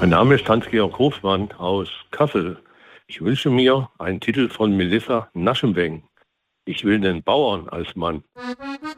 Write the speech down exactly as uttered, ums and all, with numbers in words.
Mein Name ist Hans-Georg Hofmann aus Kassel. Ich wünsche mir einen Titel von Melissa Naschenweng. Ich will den Bauern als Mann.